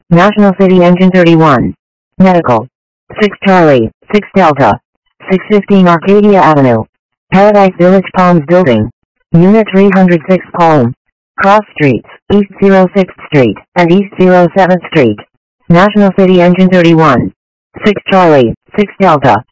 National City Engine 31. Medical. 6 Charlie, 6 Delta. 615 Arcadia Avenue. Paradise Village Palms Building. Unit 306 Palm. Cross Streets, East 06th Street, and East 07th Street. National City Engine 31. 6 Charlie, 6 Delta.